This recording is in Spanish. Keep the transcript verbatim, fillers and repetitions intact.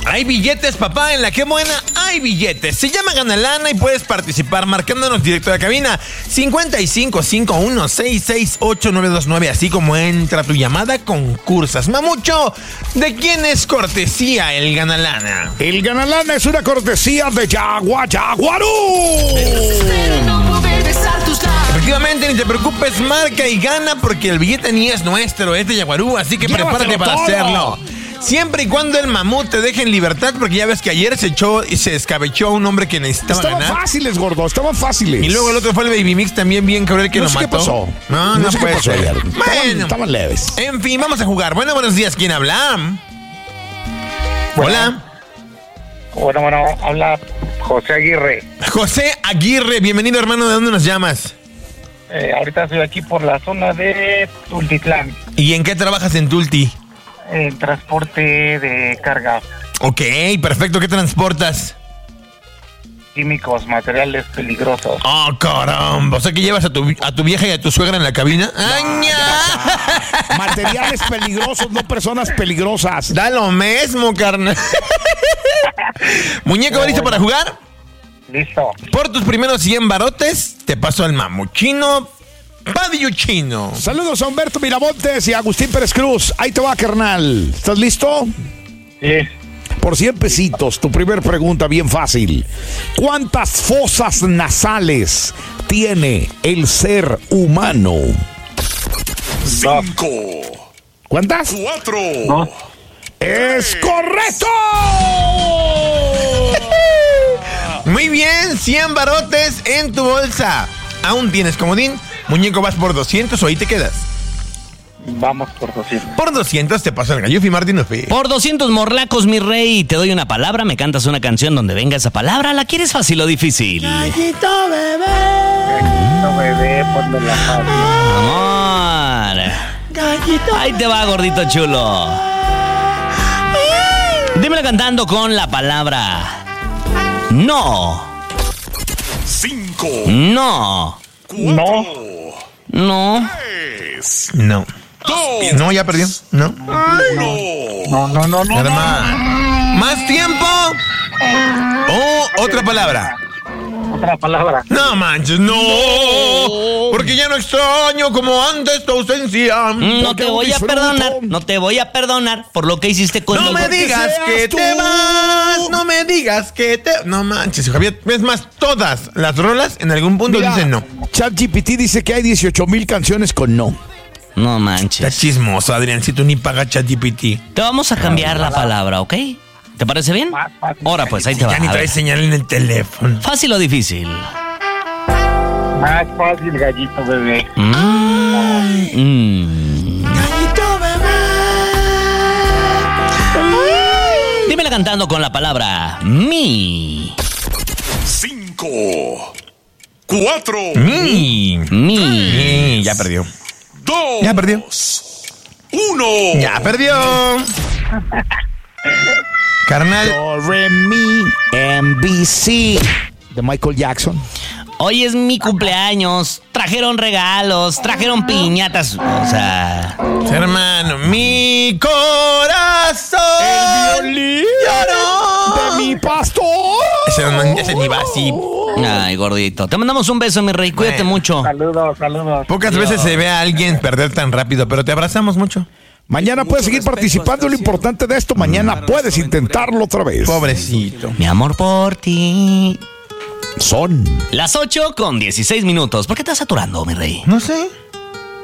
Hay billetes, papá, en la que buena hay billetes. Se llama Gana Lana y puedes participar marcándonos directo a la cabina cincuenta y cinco cincuenta y uno sesenta y seis ocho nueve dos nueve, así como entra tu llamada, concursas. Mamucho, ¿de quién es cortesía el Gana Lana? El Gana Lana es una cortesía de Yagua Yaguarú. Efectivamente, ni te preocupes, marca y gana porque el billete ni es nuestro, es de Yaguarú, así que Llévatelo prepárate para todo. hacerlo. Siempre y cuando el mamut te deje en libertad, porque ya ves que ayer se echó y se escabechó a un hombre que necesitaba Estaban ganar. fáciles, gordo, estaban fáciles. Y luego el otro fue el Baby Mix, también bien cabrón, que no lo sé mató. qué pasó. No, no, no sé puede qué pasó ser. ayer. Bueno, Estaban, estaban leves. En fin, vamos a jugar. Bueno, buenos días. ¿Quién habla? Bueno. Hola. Bueno, bueno, habla José Aguirre. José Aguirre, bienvenido, hermano. ¿De dónde nos llamas? Eh, ahorita estoy aquí por la zona de Tultitlán, ¿Y en qué trabajas en Tulti? en transporte de carga, Ok, perfecto. ¿Qué transportas? químicos, materiales peligrosos. Oh, caramba. O sea que llevas a tu, a tu vieja y a tu suegra en la cabina. ¡Aña! Materiales peligrosos, no personas peligrosas. Da lo mismo, carnal. Muñeco, ¿listo para jugar? Listo. Por tus primeros cien barotes, te paso al mamuchino Padiuchino. Saludos a Humberto Miramontes y a Agustín Pérez Cruz. Ahí te va, carnal. ¿Estás listo? Sí. Por cien pesitos, tu primer pregunta bien fácil. ¿Cuántas fosas nasales tiene el ser humano? Cinco. ¿Cuántas? Cuatro. Dos. ¡Es correcto! Muy bien, cien barotes en tu bolsa. ¿Aún tienes comodín? Muñeco, vas por doscientos o ahí te quedas. Vamos por doscientos. Por doscientos te paso el gallo Martín Ofe. Por doscientos morlacos, mi rey, te doy una palabra, me cantas una canción donde venga esa palabra. ¿La quieres fácil o difícil? Gallito bebé. No bebé, ponme la fácil. Amor. Gallito. Ahí te va, gordito chulo. Dímela cantando con la palabra no. Cinco. No. No. No. Tres. No. Dos. No, ya perdió. No. Uno. No, no, no, no. Hermano. ¿Más tiempo? O otra palabra. Otra palabra. No manches, no. Porque ya no extraño como antes tu ausencia. No te voy a disfruto. perdonar, no te voy a perdonar por lo que hiciste con No me digas seas que tú. te vas. No me digas que te... No manches, Javier. Es más, todas las rolas en algún punto Mira, dicen no. ChatGPT dice que hay dieciocho mil canciones con no. No Está manches. chismoso, Adrián, si tú ni pagas ChatGPT. Te vamos a cambiar la palabra, ¿ok? ¿Te parece bien? Más fácil. Ahora pues, ahí te va. Ya ni A ver. traes señal en el teléfono. ¿Fácil o difícil? Más fácil, gallito bebé. Mm, mm. Gallito bebé. Dímela cantando con la palabra mi. Cinco. Cuatro. Mi. Mi. Mi. Ya perdió. Dos. Ya perdió. Uno. Ya perdió. Carnal. Do, re, mi, M, B, C. De Michael Jackson. Hoy es mi cumpleaños. Trajeron regalos, trajeron piñatas. O sea. Hermano, mi corazón. El violín lloró. de mi pastor. Ese, no, ese ni va así. Ay, gordito. Te mandamos un beso, mi rey. Cuídate Bueno. mucho. Saludos, saludos. Pocas veces se ve a alguien perder tan rápido, pero te abrazamos mucho. Mañana puedes seguir participando. Lo importante de esto, mañana puedes intentarlo otra vez. Pobrecito. Mi amor por ti. Son Las ocho con dieciséis minutos. ¿Por qué estás saturando, mi rey? No sé.